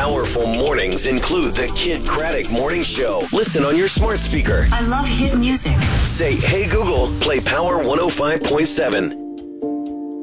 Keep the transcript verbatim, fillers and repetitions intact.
Powerful mornings include the Kid Craddock Morning Show. Listen on your smart speaker. I love hit music. Say, hey Google, play Power one oh five point seven.